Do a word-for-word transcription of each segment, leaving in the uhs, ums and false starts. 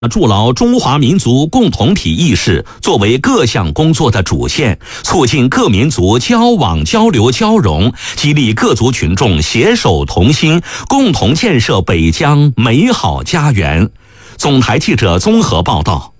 筑牢中华民族共同体意识作为各项工作的主线，促进各民族交往交流交融，激励各族群众携手同心，共同建设北疆美好家园。总台记者综合报道。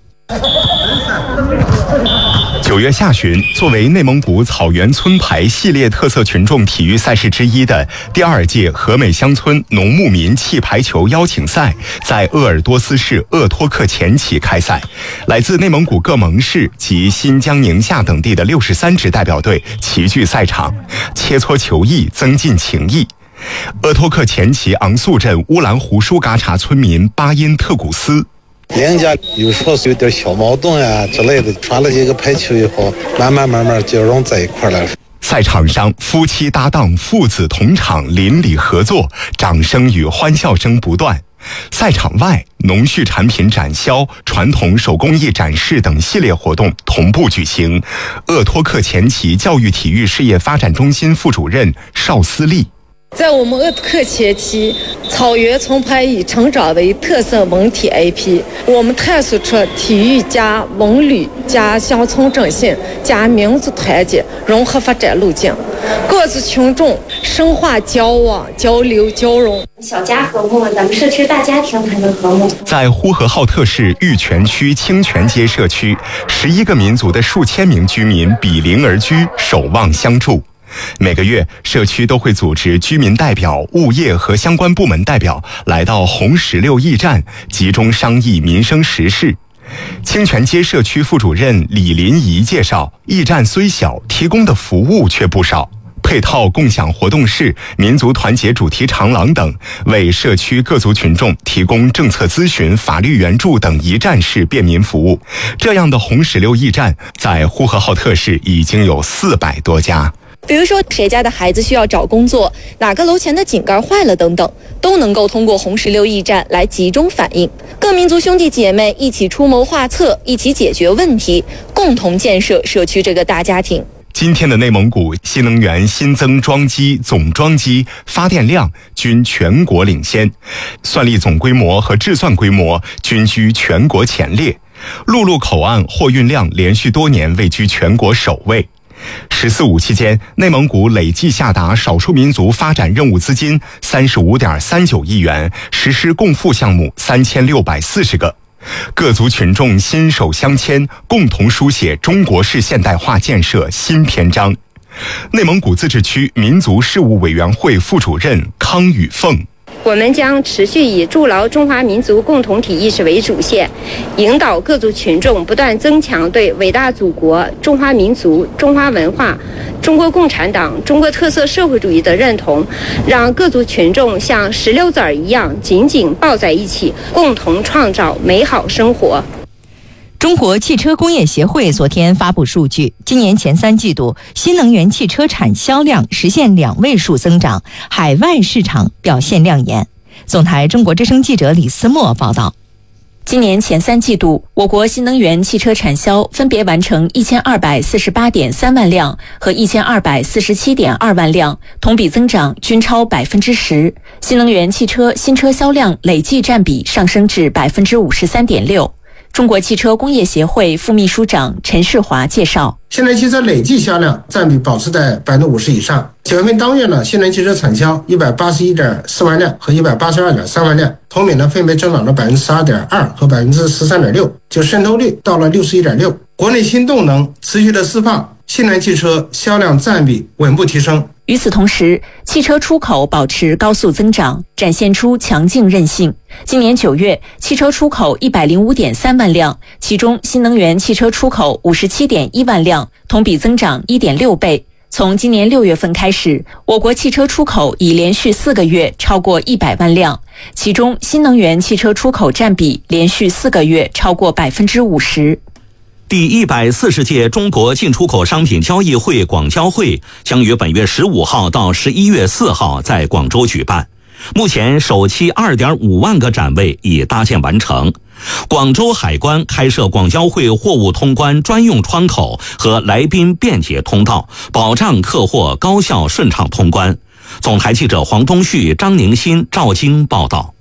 九月下旬，作为内蒙古草原村排系列特色群众体育赛事之一的第二届和美乡村农牧民气排球邀请赛在鄂尔多斯市鄂托克前旗开赛。来自内蒙古各盟市及新疆、宁夏等地的六十三支代表队齐聚赛场，切磋球艺，增进情谊。鄂托克前旗昂素镇乌兰湖舒嘎察村民巴音特古斯。 两家有时候有点小矛盾啊之类的，传了几个排球以后，慢慢慢慢就融在一块了。 赛场上，夫妻搭档、父子同场，邻里合作，掌声与欢笑声不断。赛场外，农畜产品展销、传统手工艺展示等系列活动同步举行。鄂托克前旗教育体育事业发展中心副主任邵思丽。 在我们鄂托克前旗草原村排已成长为特色文体 I P， 我们探索出体育加文旅加乡村振兴加民族团结融合发展路径，各族群众深化交往交流交融， 小家和睦，咱们社区大家庭才能和睦。 在呼和浩特市玉泉区清泉街社区，十一个民族的数千名居民比邻而居，守望相助。每个月，社区都会组织居民代表、物业和相关部门代表来到红石榴驿站，集中商议民生时事。清泉街社区副主任李林怡介绍，驿站虽小，提供的服务却不少。配套共享活动室、民族团结主题长廊等，为社区各族群众提供政策咨询、法律援助等一站式便民服务。这样的红石榴驿站在呼和浩特市已经有四百多家。 比如说谁家的孩子需要找工作，哪个楼前的井盖坏了等等，都能够通过红石榴驿站来集中反映。各民族兄弟姐妹一起出谋划策，一起解决问题，共同建设社区这个大家庭。 今天的内蒙古新能源新增装机、总装机、发电量均全国领先，算力总规模和制算规模均居全国前列，陆路口岸货运量连续多年位居全国首位。十四五期间，内蒙古累计下达少数民族发展任务资金三十五点三九亿元，实施共付项目三千六百四十个。各族群众心手相牵，共同书写中国式现代化建设新篇章。内蒙古自治区民族事务委员会副主任康宇凤。 我们将持续以筑牢中华民族共同体意识为主线，引导各族群众不断增强对伟大祖国、中华民族、中华文化、中国共产党、中国特色社会主义的认同，让各族群众像石榴籽儿一样紧紧抱在一起，共同创造美好生活。 中国汽车工业协会昨天发布数据，今年前三季度新能源汽车产销量实现两位数增长，海外市场表现亮眼。总台中国之声记者李思墨报道。 今年前三季度，我国新能源汽车产销分别完成一千二百四十八点三万辆和一千二百四十七点二万辆，同比增长均超百分之十。新能源汽车新车销量累计占比上升至百分之五十三点六。中国汽车工业协会副秘书长陈世华介绍， 新能源汽车累计销量占比保持在百分之五十以上。九月份当月呢，新能源汽车产销一百八十一点四万辆和一百八十二点三万辆，同比呢分别增长了百分之十二点二和百分之十三点六，就渗透率到了六十一点六。国内新动能持续的释放，新能源汽车销量占比稳步提升。 与此同时，汽车出口保持高速增长，展现出强劲韧性。今年九月，汽车出口一百零五点三万辆，其中新能源汽车出口五十七点一万辆，同比增长一点六倍。从今年六月份开始，我国汽车出口已连续四个月超过一百万辆，其中新能源汽车出口占比连续四个月超过百分之五十。 第一百四十届中国进出口商品交易会广交会将于本月十五号到十一月四号在广州举办。目前首期 二点五万个展位已搭建完成。广州海关开设广交会货物通关专用窗口和来宾便捷通道，保障客货高效顺畅通关。总台记者黄东旭、张宁新、赵晶报道。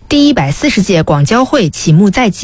第一百四十届广交会启幕在即。